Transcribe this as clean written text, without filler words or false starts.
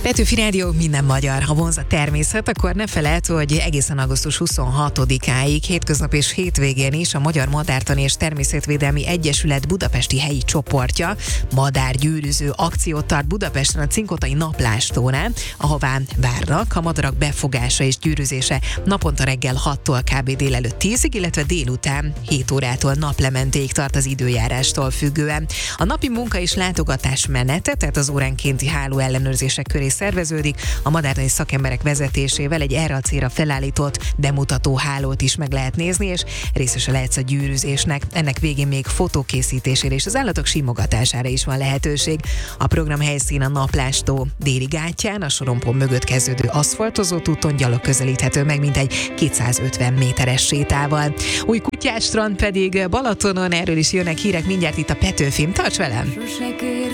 Petőfi Rádió, minden magyar. Ha vonz a természet, akkor ne felejtsd, hogy egészen augusztus 26-áig, hétköznap és hétvégén is a Magyar Madártani és Természetvédelmi Egyesület budapesti helyi csoportja madárgyűrűző akciót tart Budapesten a Cinkotai Naplástónál, ahová várnak a madarak befogása és gyűrűzése naponta reggel 6-tól kb. Délelőtt 10-ig, illetve délután 7 órától naplementéig tart az időjárástól függően. A napi munka és látogatás menete, tehát az óránkénti háló ellenőrzések köré szerveződik, a madártani szakemberek vezetésével egy erre a célra felállított bemutató hálót is meg lehet nézni, és részese lehetsz a gyűrűzésnek. Ennek végén még fotókészítésére és az állatok simogatására is van lehetőség. A program helyszín a Naplástó déli gátján, a sorompó mögött kezdődő aszfaltozott úton gyalog közelíthető meg, mintegy 250 méteres sétával. Új Kutyás strand pedig Balatonon, erről is jönnek hírek mindjárt itt a Petőfin. Tarts velem! Sose kér